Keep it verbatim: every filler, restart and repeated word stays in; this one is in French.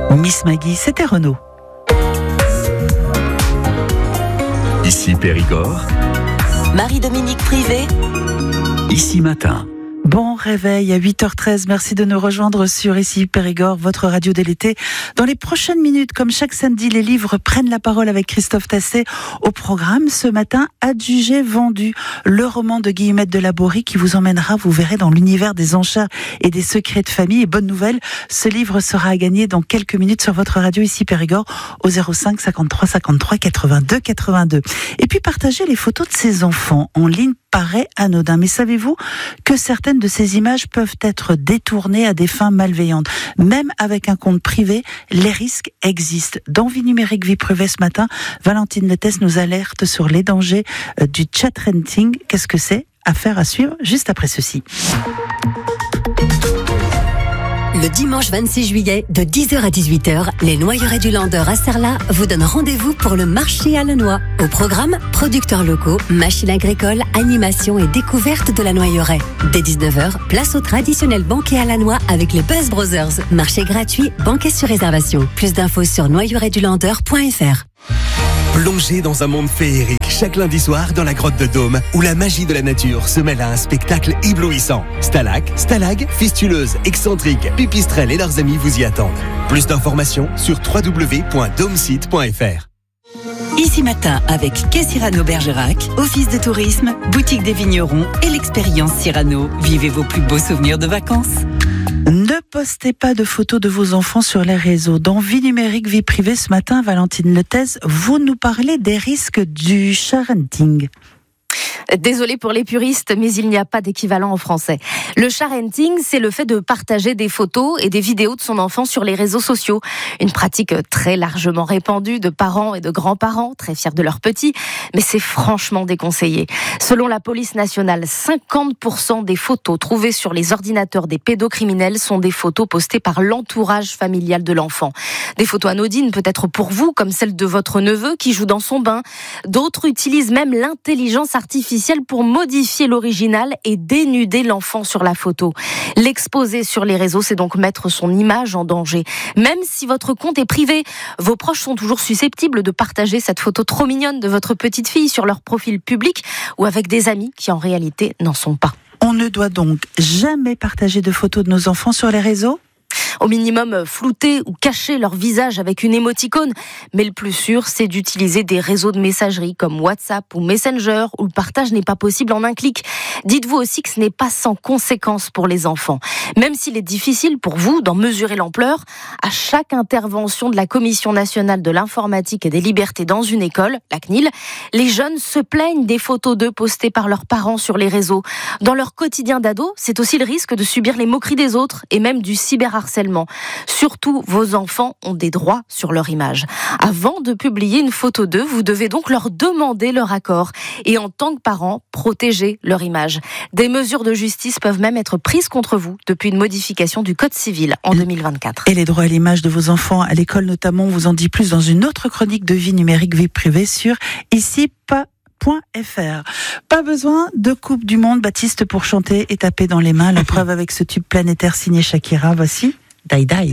Miss Maggie, c'était Renaud. Ici Périgord. Marie-Dominique Privé. Ici Matin. Bon réveil à huit heures treize. Merci de nous rejoindre sur Ici Périgord, votre radio de l'été. Dans les prochaines minutes, comme chaque samedi, les livres prennent la parole avec Christophe Tassé. Au programme, ce matin, Adjugé vendu, le roman de Guillemette de La Borie qui vous emmènera, vous verrez, dans l'univers des enchères et des secrets de famille. Et bonne nouvelle, ce livre sera à gagner dans quelques minutes sur votre radio Ici Périgord au zéro cinq cinquante-trois cinquante-trois quatre-vingt-deux quatre-vingt-deux. Et puis partagez les photos de ses enfants en ligne paraît anodin. Mais savez-vous que certaines de ces images peuvent être détournées à des fins malveillantes? Même avec un compte privé, les risques existent. Dans Vie numérique, vie privée ce matin, Valentine Lettès nous alerte sur les dangers du chat renting. Qu'est-ce que c'est? Affaire à suivre juste après ceci. Le dimanche vingt-six juillet, de dix heures à dix-huit heures, les Noyerais du Lander à Sarlat vous donnent rendez-vous pour le marché à la noix. Au programme, producteurs locaux, machines agricoles, animation et découverte de la Noyeraie. Dès dix-neuf heures, place au traditionnel banquet à la noix avec les Buzz Brothers. Marché gratuit, banquet sur réservation. Plus d'infos sur noyerais du lander point f r. Plongez dans un monde féerique chaque lundi soir dans la grotte de Dôme où la magie de la nature se mêle à un spectacle éblouissant. Stalac, stalag, fistuleuses, excentriques, pipistrelles et leurs amis vous y attendent. Plus d'informations sur w w w point domesite point f r. Ici Matin avec Quai Cyrano Bergerac, Office de tourisme, Boutique des vignerons et l'expérience Cyrano. Vivez vos plus beaux souvenirs de vacances. Ne postez pas de photos de vos enfants sur les réseaux. Dans Vie numérique, vie privée, ce matin, Valentine Lettès, vous nous parlez des risques du sharenting. Désolé pour les puristes, mais il n'y a pas d'équivalent en français. Le sharenting, c'est le fait de partager des photos et des vidéos de son enfant sur les réseaux sociaux. Une pratique très largement répandue de parents et de grands-parents, très fiers de leurs petits, mais c'est franchement déconseillé. Selon la police nationale, cinquante pour cent des photos trouvées sur les ordinateurs des pédocriminels sont des photos postées par l'entourage familial de l'enfant. Des photos anodines peut-être pour vous, comme celle de votre neveu qui joue dans son bain. D'autres utilisent même l'intelligence artificielle pour modifier l'original et dénuder l'enfant sur la photo. L'exposer sur les réseaux, c'est donc mettre son image en danger. Même si votre compte est privé, vos proches sont toujours susceptibles de partager cette photo trop mignonne de votre petite fille sur leur profil public ou avec des amis qui en réalité n'en sont pas. On ne doit donc jamais partager de photos de nos enfants sur les réseaux ? Au minimum, flouter ou cacher leur visage avec une émoticône. Mais le plus sûr, c'est d'utiliser des réseaux de messagerie comme WhatsApp ou Messenger où le partage n'est pas possible en un clic. Dites-vous aussi que ce n'est pas sans conséquences pour les enfants. Même s'il est difficile pour vous d'en mesurer l'ampleur, à chaque intervention de la Commission nationale de l'informatique et des libertés dans une école, la C N I L, les jeunes se plaignent des photos d'eux postées par leurs parents sur les réseaux. Dans leur quotidien d'ado, c'est aussi le risque de subir les moqueries des autres et même du cyberharcèlement. Surtout, vos enfants ont des droits sur leur image. Avant de publier une photo d'eux, vous devez donc leur demander leur accord. Et en tant que parents, protéger leur image. Des mesures de justice peuvent même être prises contre vous depuis une modification du Code civil en deux mille vingt-quatre. Et les droits à l'image de vos enfants à l'école notamment, on vous en dit plus dans une autre chronique de Vie numérique, vie privée sur ici point f r. Pas besoin de Coupe du Monde, Baptiste, pour chanter et taper dans les mains. La preuve avec ce tube planétaire signé Shakira, voici Die Die.